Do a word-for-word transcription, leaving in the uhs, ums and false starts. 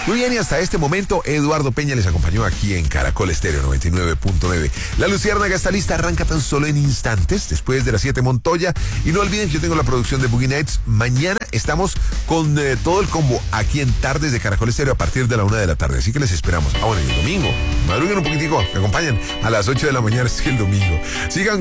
Muy bien, y hasta este momento Eduardo Peña les acompañó aquí en Caracol Estéreo noventa y nueve punto nueve. La Luciérnaga está lista, arranca tan solo en instantes, después de las siete Montoya. Y no olviden que yo tengo la producción de Boogie Nights. Mañana estamos con eh, todo el combo aquí en Tardes de Caracol Estéreo a partir de la una de la tarde. Así que les esperamos. Ah, bueno, y el domingo, madruguen un poquitico, me acompañan a las ocho de la mañana, es el domingo. Sigan